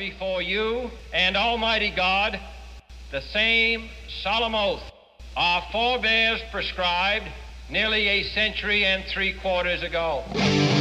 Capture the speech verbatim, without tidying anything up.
before you and Almighty God the same solemn oath our forebears prescribed nearly a century and three quarters ago.